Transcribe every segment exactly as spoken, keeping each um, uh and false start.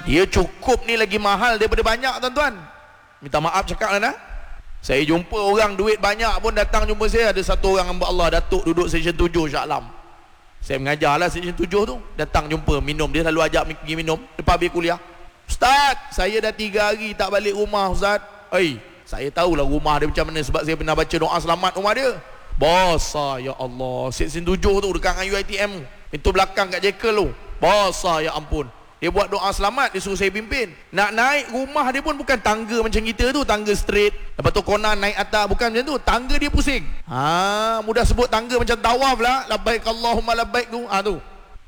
Dia cukup ni lagi mahal daripada banyak, tuan-tuan. Minta maaf cakap lah, nah. Saya jumpa orang duit banyak pun datang jumpa saya. Ada satu orang hamba Allah, Datuk, duduk section tujuh Shah Alam. Saya mengajar lah section tujuh tu. Datang jumpa, minum. Dia selalu ajak pergi minum lepas habis kuliah. Ustaz, saya dah tiga hari tak balik rumah, Ustaz. Eh, saya tahulah rumah dia macam mana, sebab saya pernah baca doa selamat rumah dia. Basah, ya Allah. Section tujuh tu dekat dengan U I T M, pintu belakang kat Jekyll tu. Basah, ya ampun. Dia buat doa selamat, dia suruh saya pimpin. Nak naik rumah dia pun bukan tangga macam kita tu, tangga straight. Lepas tu kona naik atas, bukan macam tu. Tangga dia pusing. Ha, mudah sebut tangga macam tawaf lah. Labbaik Allahumma labbaik tu. Ha tu.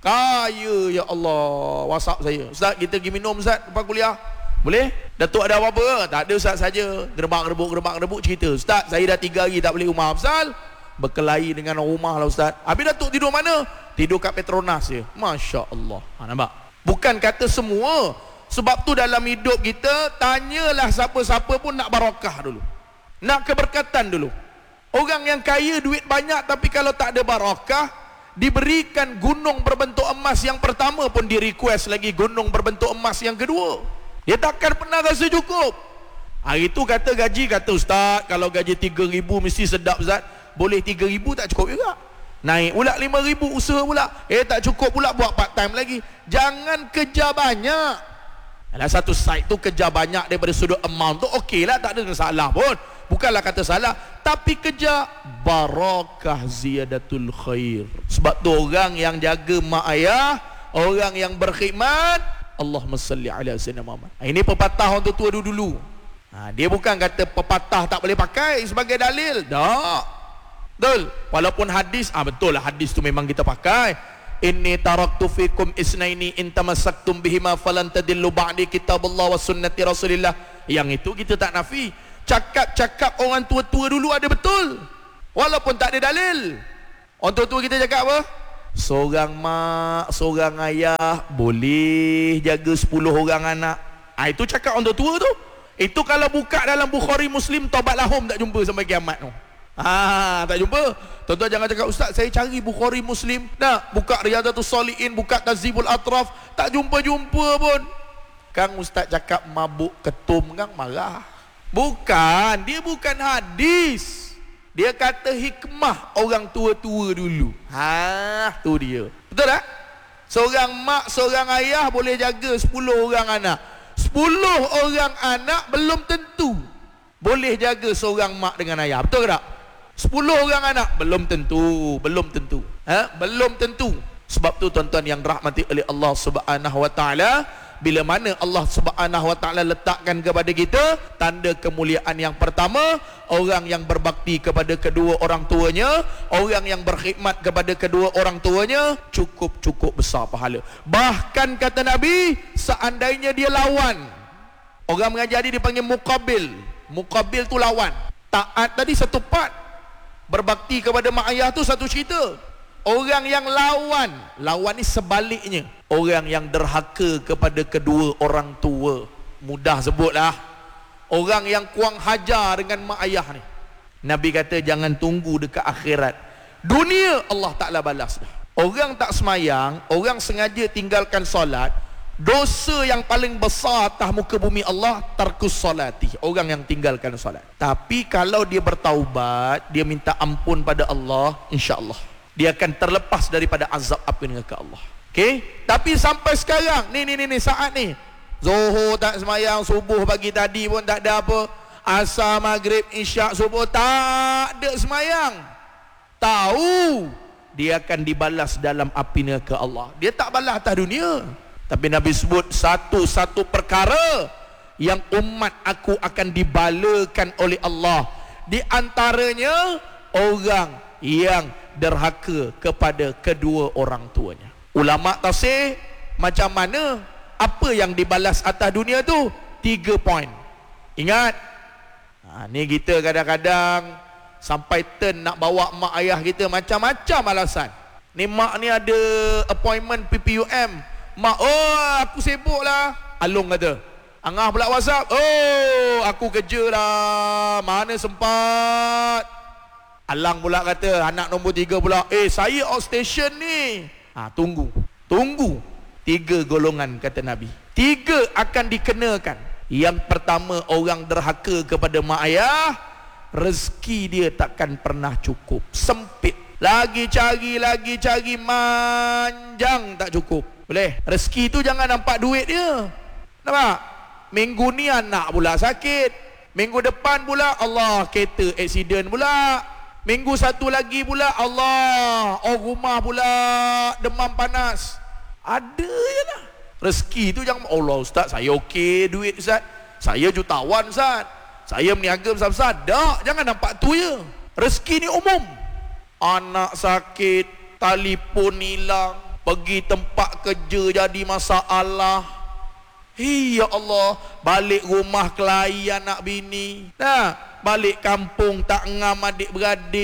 Kaya, ya Allah. WhatsApp saya. Ustaz, kita pergi minum, Ustaz, lepas kuliah. Boleh? Datuk ada apa-apa? Tak ada, Ustaz, saja. Gerbak-gerbuk, gerbak-gerbuk cerita. Ustaz, saya dah tiga hari tak balik rumah. Pasal berkelahi dengan rumah lah, Ustaz. Habis Datuk tidur mana? Tidur kat Petronas je. Masya Allah. Ha, nampak? Bukan kata semua. Sebab tu dalam hidup kita, tanyalah siapa-siapa pun nak barakah dulu, nak keberkatan dulu. Orang yang kaya duit banyak, tapi kalau tak ada barakah, diberikan gunung berbentuk emas yang pertama pun di request lagi gunung berbentuk emas yang kedua. Dia takkan pernah rasa cukup. Hari tu kata gaji, kata Ustaz, kalau gaji tiga ribu mesti sedap, Ustaz. Boleh tiga ribu tak cukup juga. Naik pula lima ribu, usaha pula. Eh, tak cukup pula, buat part time lagi. Jangan kerja banyak. Dalam satu site tu kerja banyak daripada sudut amount tu, okey lah, tak ada masalah pun. Bukanlah kata salah. Tapi kerja barakah ziyadatul khair. Sebab tu orang yang jaga mak ayah, orang yang berkhidmat, Allahumma salli ala sayyidina Muhammad. Ini pepatah orang tua dulu-dulu. Ha, dia bukan kata pepatah tak boleh pakai sebagai dalil. Tak. Betul. Walaupun hadis, ah betul lah, hadis tu memang kita pakai. Inni taraktu fikum isnaini in tamassaktum bihima falan tadillu ba'di kitabullah wa sunnati rasulillah. Yang itu kita tak nafi. Cakap-cakap orang tua-tua dulu ada betul, walaupun tak ada dalil. Orang tua-tua kita cakap apa? Seorang mak, seorang ayah boleh jaga sepuluh orang anak. Ah, itu cakap orang tua-tua tu. Itu kalau buka dalam Bukhari Muslim taubat lahum tak jumpa sampai kiamat tu. Ah, tak jumpa. Tuan-tuan jangan cakap, Ustaz, saya cari Bukhari Muslim, nak buka Riyadatus Salihin, buka Tazibul Atraf, tak jumpa-jumpa pun. Kang Ustaz cakap mabuk ketum, Kang marah. Bukan, dia bukan hadis. Dia kata hikmah orang tua-tua dulu. Ha, tu dia. Betul tak? Seorang mak, seorang ayah boleh jaga sepuluh orang anak. Sepuluh orang anak belum tentu boleh jaga seorang mak dengan ayah. Betul ke tak? Sepuluh orang anak belum tentu, belum tentu. Ha? Belum tentu. Sebab tu tuan-tuan yang dirahmati oleh Allah Subhanahu wa taala, bila mana Allah Subhanahu wa taala letakkan kepada kita tanda kemuliaan yang pertama, orang yang berbakti kepada kedua orang tuanya, orang yang berkhidmat kepada kedua orang tuanya, cukup-cukup besar pahala. Bahkan kata Nabi, seandainya dia lawan, orang mengajar dia dipanggil muqabil. Muqabil tu lawan. Taat tadi satu part, berbakti kepada mak ayah tu satu cerita. Orang yang lawan, lawan ni sebaliknya, orang yang derhaka kepada kedua orang tua. Mudah sebutlah. Orang yang kuang hajar dengan mak ayah ni, Nabi kata jangan tunggu dekat akhirat, dunia Allah Ta'ala balas dah. Orang tak semayang, orang sengaja tinggalkan solat, dosa yang paling besar atas muka bumi Allah, tarkus solati, orang yang tinggalkan solat. Tapi kalau dia bertaubat, dia minta ampun pada Allah, insya-Allah dia akan terlepas daripada azab api neraka Allah. Okey? Tapi sampai sekarang ni ni ni, ni saat ni, Zuhur tak semayang, subuh pagi tadi pun tak ada apa, asar, maghrib, isyak, subuh tak ada semayang, tahu dia akan dibalas dalam api neraka Allah. Dia tak balas atas dunia. Tapi Nabi sebut satu-satu perkara yang umat aku akan dibalakan oleh Allah, di antaranya orang yang derhaka kepada kedua orang tuanya. Ulama tafsir macam mana, apa yang dibalas atas dunia tu? Tiga poin. Ingat, ha, ni kita kadang-kadang sampai turn nak bawa mak ayah kita macam-macam alasan. Ni mak ni ada appointment P P U M. Mak, oh aku sibuk lah. Alung kata, Angah pula WhatsApp, oh aku kerja lah, mana sempat. Alang pula kata, anak nombor tiga pula, eh saya outstation ni. Ha, tunggu, tunggu. Tiga golongan kata Nabi. Tiga akan dikenakan. Yang pertama, orang derhaka kepada mak ayah, rezeki dia takkan pernah cukup, sempit. Lagi cari, lagi cari, manjang tak cukup. Boleh? Rezeki tu jangan nampak duit dia. Nampak? Minggu ni anak pula sakit, minggu depan pula Allah kereta aksiden pula, minggu satu lagi pula Allah oh rumah pula demam panas. Ada je lah. Rezeki tu jangan, Allah ustaz saya okey duit ustaz, saya jutawan ustaz, saya meniaga besar-besar. Tak, jangan nampak tu je. Rezeki ni umum. Anak sakit, telefon hilang, pergi tempat kerja jadi masalah. Ya Allah, balik rumah kelahi anak bini. Nah, balik kampung tak ngam adik-beradik.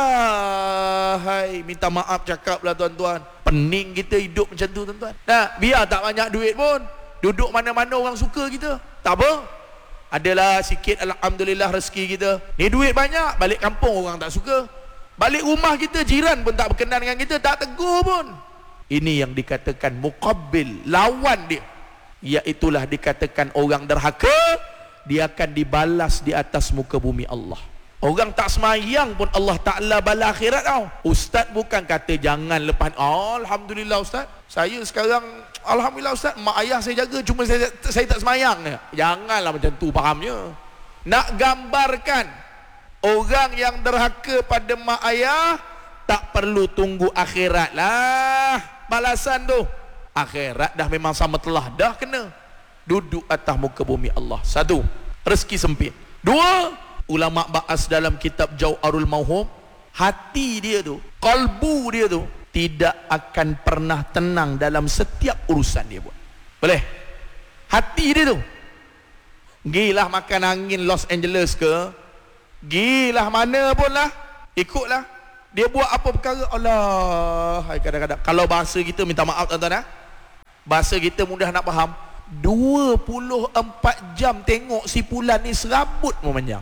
Alah, hai, minta maaf cakap lah tuan-tuan. Pening kita hidup macam tu tuan-tuan. Nah, biar tak banyak duit pun, duduk mana-mana orang suka kita. Tak apa. Adalah sikit alhamdulillah rezeki kita. Ni duit banyak, balik kampung orang tak suka. Balik rumah kita jiran pun tak berkenan dengan kita, tak tegur pun. Ini yang dikatakan muqabbil, lawan dia. Iaitulah dikatakan orang derhaka, dia akan dibalas di atas muka bumi Allah. Orang tak semayang pun Allah Ta'ala bala akhirat tau. Ustaz bukan kata jangan lepas, oh, alhamdulillah ustaz, saya sekarang alhamdulillah ustaz, mak ayah saya jaga, cuma saya, saya tak semayang. Janganlah macam tu fahamnya. Nak gambarkan orang yang derhaka pada mak ayah, tak perlu tunggu akhirat lah balasan tu. Akhirat dah memang sama telah dah kena. Duduk atas muka bumi Allah. Satu, rezeki sempit. Dua, ulama bahas dalam kitab Jauharul Mauhum, hati dia tu, kalbu dia tu tidak akan pernah tenang dalam setiap urusan dia buat. Boleh? Hati dia tu, gilah makan angin Los Angeles ke, gilah mana pun lah, ikutlah. Dia buat apa perkara, Allah, kadang-kadang kalau bahasa kita, minta maaf tuan-tuan, bahasa kita mudah nak faham, dua puluh empat jam tengok si Fulan ni serabut memanjang.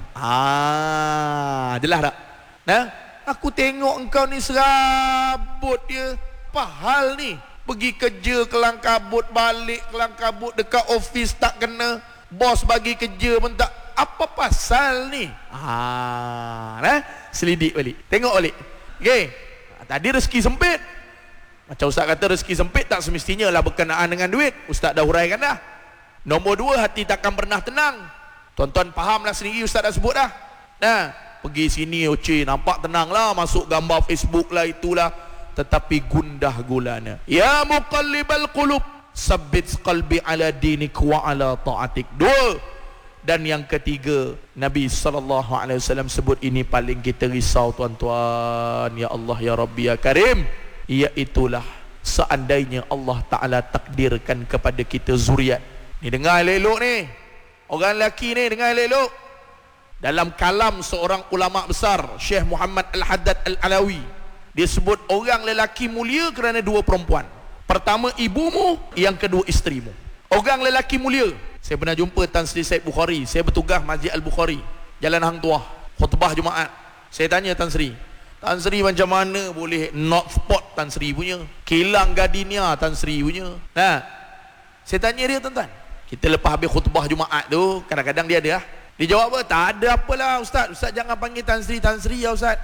Ah, jelas tak? Nah, aku tengok engkau ni serabut dia. Apa hal ni? Pergi kerja kelang kabut, balik kelang kabut, dekat office tak kena, bos bagi kerja pun tak. Apa pasal ni? Ah, nah, selidik balik. Tengok balik. Okey. Tadi rezeki sempit. Macam ustaz kata rezeki sempit tak semestinya lah berkenaan dengan duit. Ustaz dah huraikan dah. Nombor dua, hati takkan pernah tenang. Tuan-tuan fahamlah sendiri, ustaz dah sebut dah. Nah, pergi sini okey, nampak tenang lah, masuk gambar Facebook lah itulah, tetapi gundah gulana. Ya muqallibal qulub, sabbit qalbi ala dinik wa ala ta'atik. Dua. Dan yang ketiga, Nabi sallallahu alaihi wasallam sebut ini paling kita risau tuan-tuan. Ya Allah, ya Rabbi, ya Karim. Iaitulah seandainya Allah Ta'ala takdirkan kepada kita zuriat. Ni dengar elok ni, orang lelaki ni dengar elok. Dalam kalam seorang ulama besar, Syekh Muhammad Al-Haddad Al-Alawi, dia sebut orang lelaki mulia kerana dua perempuan. Pertama ibumu, yang kedua isterimu. Orang lelaki mulia. Saya pernah jumpa Tan Sri Said Bukhari. Saya bertugas Masjid Al-Bukhari, Jalan Hang Tuah, khutbah Jumaat. Saya tanya Tan Sri, Tan Sri macam mana boleh not spot Tan Sri punya, kilang gardenia Tan Sri punya. Nah, saya tanya dia, tuan-tuan, kita lepas habis khutbah Jumaat tu, kadang-kadang dia ada lah, dia jawab apa? Tak ada apalah ustaz, ustaz jangan panggil Tan Sri, Tan Sri ya ustaz.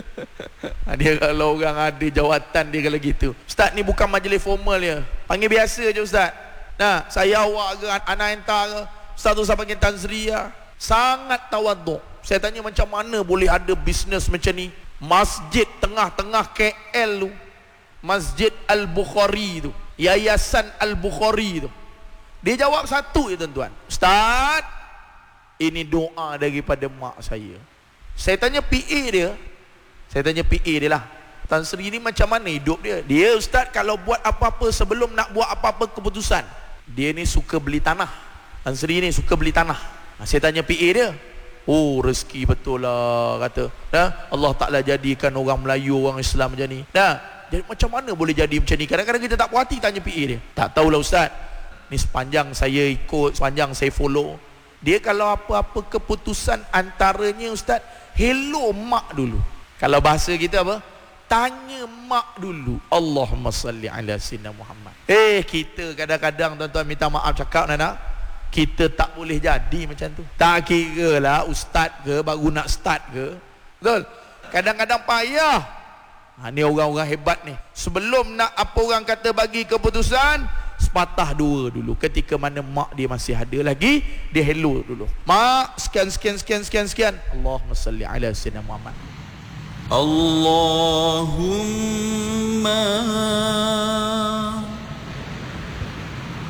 Dia kalau orang ada jawatan dia kalau gitu, ustaz ni bukan majlis formal ya, panggil biasa je ustaz. Nah, saya awak ke anak entar ke, ustaz tu saya panggil Tan Sri ya. Sangat tawaduk. Saya tanya macam mana boleh ada bisnes macam ni, masjid tengah-tengah K L tu, Masjid Al-Bukhari tu, Yayasan Al-Bukhari tu. Dia jawab satu je tuan-tuan, ustaz, ini doa daripada mak saya. Saya tanya P A dia, saya tanya P A dia lah, Tan Sri ni macam mana hidup dia? Dia ustaz kalau buat apa-apa, sebelum nak buat apa-apa keputusan, dia ni suka beli tanah. Tan Sri ni suka beli tanah. Nah, saya tanya P A dia, oh rezeki betul lah kata. Dah, Allah Ta'ala jadikan orang Melayu, orang Islam macam ni. Dah, jadi macam mana boleh jadi macam ni? Kadang-kadang kita tak puas hati tanya P A dia. Tak tahulah ustaz. Ni sepanjang saya ikut, sepanjang saya follow, dia kalau apa-apa keputusan antaranya ustaz, hello mak dulu. Kalau bahasa kita apa? tanya mak dulu. Allahumma salli ala sayyidina Muhammad. Eh, kita kadang-kadang tuan-tuan minta maaf cakap Nana, kita tak boleh jadi macam tu. Tak kira lah ustaz ke, baru nak start ke. Betul? Kadang-kadang payah. Ha, ni orang-orang hebat ni. Sebelum nak apa orang kata bagi keputusan, sepatah dua dulu. Ketika mana mak dia masih ada lagi, dia hello dulu. Mak, sekian, sekian, sekian, sekian, sekian. Allahumma salli ala sayyidina Muhammad. Allahumma